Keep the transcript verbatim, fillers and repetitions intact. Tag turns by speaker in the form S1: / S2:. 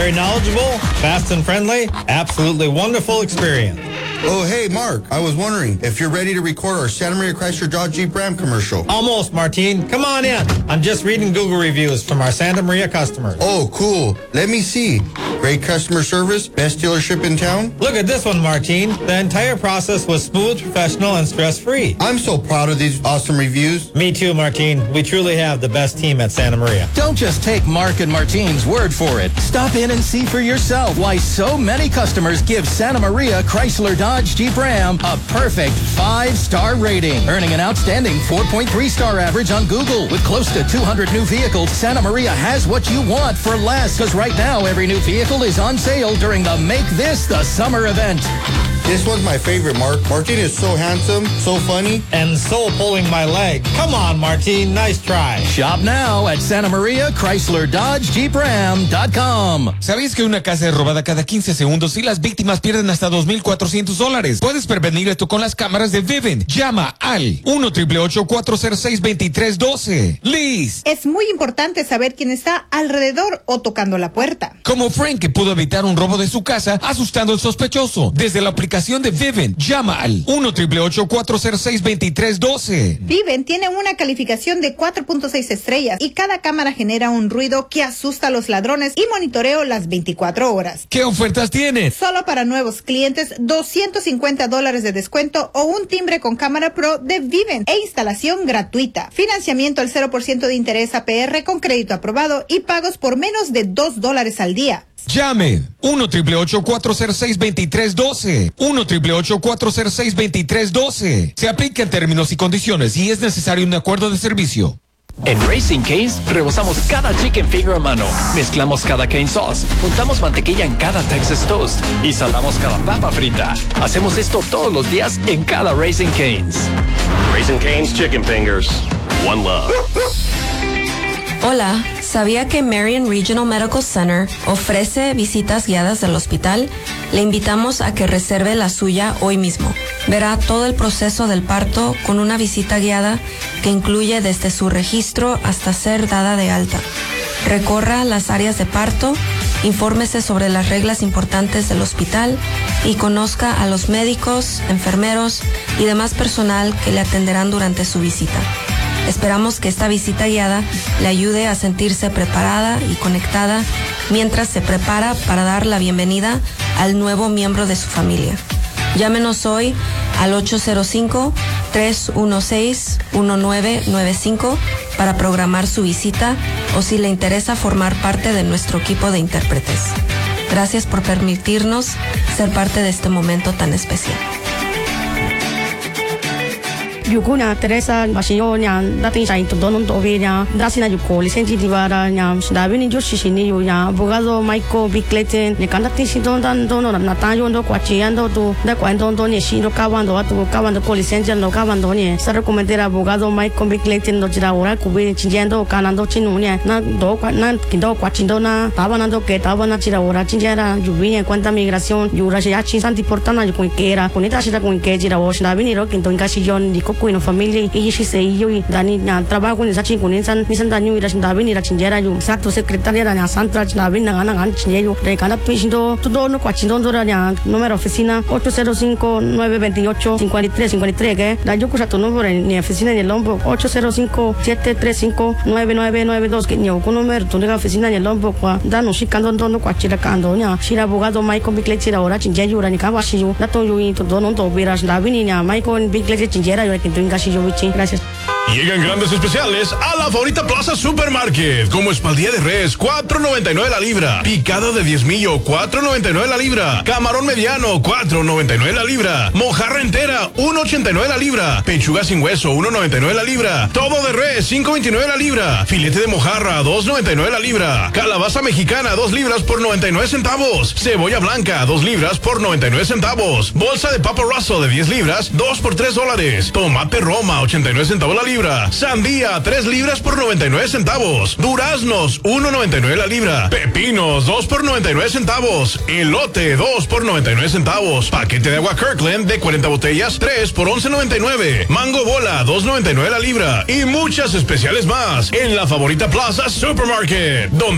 S1: Very knowledgeable, fast and friendly, absolutely wonderful experience.
S2: Oh, hey, Mark. I was wondering if you're ready to record our Santa Maria Chrysler Dodge Jeep Ram commercial.
S1: Almost, Martine. Come on in. I'm just reading Google reviews from our Santa Maria customers.
S2: Oh, cool. Let me see. Great customer service, best dealership in town.
S1: Look at this one, Martine. The entire process was smooth, professional, and stress-free.
S2: I'm so proud of these awesome reviews.
S1: Me too, Martine. We truly have the best team at Santa Maria.
S3: Don't just take Mark and Martine's word for it. Stop in and see for yourself why so many customers give Santa Maria Chrysler Dodge Jeep Ram a perfect five-star rating, earning an outstanding four point three star average on Google. With close to two hundred new vehicles, Santa Maria has what you want for less, because right now every new vehicle is on sale during the Make This the Summer event.
S2: This one's my favorite, Mark. Martine is so handsome, so funny,
S1: and so pulling my leg. Come on, Martine. Nice try.
S3: Shop now at Santa Maria Chrysler Dodge Jeep Ram dot com.
S4: ¿Sabías que una casa es robada cada quince segundos y las víctimas pierden hasta dos mil cuatrocientos dólares? Puedes prevenir esto con las cámaras de Vivint. Llama al uno, ocho ocho ocho, cuatro cero seis, dos tres uno dos. Liz.
S5: Es muy importante saber quién está alrededor o tocando la puerta.
S4: Como Frank, que pudo evitar un robo de su casa asustando al sospechoso. Desde la aplicación de Vivint, llama al uno, ocho ocho ocho, cuatro cero seis, dos tres uno dos.
S5: Vivint tiene una calificación de cuatro punto seis estrellas y cada cámara genera un ruido que asusta a los ladrones y monitoreo las veinticuatro horas.
S4: ¿Qué ofertas tienes?
S5: Solo para nuevos clientes, doscientos cincuenta dólares de descuento o un timbre con cámara pro de Vivint e instalación gratuita. Financiamiento al cero por ciento de interés A P R con crédito aprobado y pagos por menos de dos dólares al día.
S4: Llame uno, ocho ocho ocho, cuatro cero seis, dos tres uno dos. uno, ocho ocho ocho, cuatro cero seis, dos tres uno dos. Se aplica en términos y condiciones y es necesario un acuerdo de servicio.
S6: En Raising Cane's rebozamos cada chicken finger a mano, mezclamos cada cane sauce, untamos mantequilla en cada Texas toast y salamos cada papa frita. Hacemos esto todos los días en cada Raising Cane's.
S7: Raising Cane's Chicken Fingers. One love.
S8: Hola, ¿sabía que Marion Regional Medical Center ofrece visitas guiadas del hospital? Le invitamos a que reserve la suya hoy mismo. Verá todo el proceso del parto con una visita guiada que incluye desde su registro hasta ser dada de alta. Recorra las áreas de parto, infórmese sobre las reglas importantes del hospital y conozca a los médicos, enfermeros y demás personal que le atenderán durante su visita. Esperamos que esta visita guiada le ayude a sentirse preparada y conectada mientras se prepara para dar la bienvenida al nuevo miembro de su familia. Llámenos hoy al ocho cero cinco, tres uno seis, uno nueve nueve cinco para programar su visita o si le interesa formar parte de nuestro equipo de intérpretes. Gracias por permitirnos ser parte de este momento tan especial.
S9: Yukuna Teresa Basionya, dating sa ito doon tobinya, dasina yuko lisensi divara nya, dabi ni Joshi sini nya, abogado Michael Bickleten, ni kanda tisi don dan don na tayo ndo kwachiando tu, da kwando ndo ni shino kawando atu kawando ko lisensi no kawando ni, sa recomendera abogado Michael Bickleten do jira ora kubi chinjendo kanando chinunya, na do na kindo kwachindo na, tabanando ke tabana jira ora chinjera yubinya cuenta migración, yura ya chinsanti portana yuko ikera, kunita shira kun ke jira o dabi ni ro kinto ingasiyon di ko no familia y si se yo y dani na trabajo ni sachi kun insan ni san danyu ira dabi ni ra chinjera yu sakto secretaria na santa dabi na ngana ngan chinjeyo de kana pishindo todo no kwachindo dora na número oficina ocho cero cinco, nueve dos ocho, cinco tres cinco tres que da yo kusa tu número ni oficina ni lombo ocho cero cinco, siete tres cinco, nueve nueve nueve dos que ni con número tu na oficina ni lombo kwa da no shikando ndo no kwachira kando nya shira abogado Michael Bickley ora chinjeyo ra ni ka washiyo da to yu to do no to bira dabi ni nya Michael Bickley chinjera yo Gracias.
S10: Llegan grandes especiales a la Favorita Plaza Supermarket, como espaldilla de res, cuatro noventa y nueve la libra, picado de diezmillo, cuatro noventa y nueve la libra, camarón mediano, cuatro noventa y nueve la libra, mojarra entera, uno ochenta y nueve la libra, pechuga sin hueso, uno noventa y nueve la libra, todo de res, cinco veintinueve la libra, filete de mojarra, dos noventa y nueve la libra, calabaza mexicana, dos libras por noventa y nueve centavos, cebolla blanca, dos libras por noventa y nueve centavos, bolsa de papa Russell de diez libras, dos por tres dólares, tomate Roma, ochenta y nueve centavos la libra, sandía, tres libras por noventa y nueve centavos, duraznos, uno noventa y nueve la libra, pepinos, dos por noventa y nueve centavos, elote, dos por noventa y nueve centavos, paquete de agua Kirkland de cuarenta botellas, tres por once noventa y nueve, mango bola, dos noventa y nueve la libra, y muchas especiales más en la Favorita Plaza Supermarket, donde